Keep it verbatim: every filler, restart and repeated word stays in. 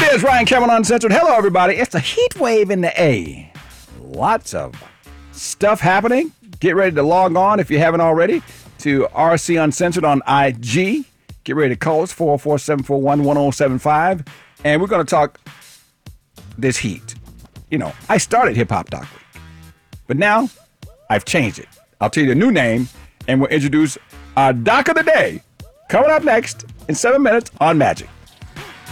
is Ryan Cameron Uncensored. Hello, everybody. It's a heat wave in the A. Lots of stuff happening. Get ready to log on if you haven't already to R C Uncensored on I G. Get ready to call us four oh four, seven four one, one oh seven five. And we're going to talk this heat. You know, I started Hip Hop Doc Week, but now I've changed it. I'll tell you the new name, and we'll introduce our Doc of the Day coming up next in seven minutes on Magic.